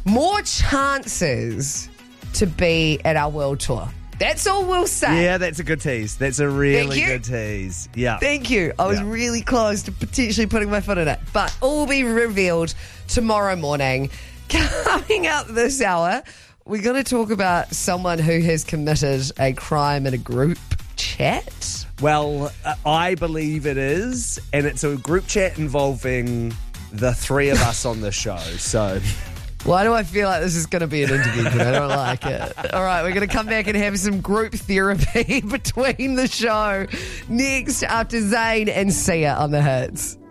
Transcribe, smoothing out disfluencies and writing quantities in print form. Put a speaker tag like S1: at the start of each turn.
S1: more chances to be at our world tour. That's all we'll say.
S2: Yeah, that's a good tease. That's a really
S1: Thank you.
S2: good tease. Yeah.
S1: Thank you. I was really close to potentially putting my foot in it. But all will be revealed tomorrow morning. Coming up this hour, we're going to talk about someone who has committed a crime in a group chat.
S2: Well, I believe it is, and it's a group chat involving the three of us on the show. So,
S1: Why do I feel like this is going to be an interview? But I don't like it. All right, we're going to come back and have some group therapy between the show next after Zayn and Sia on the Hits.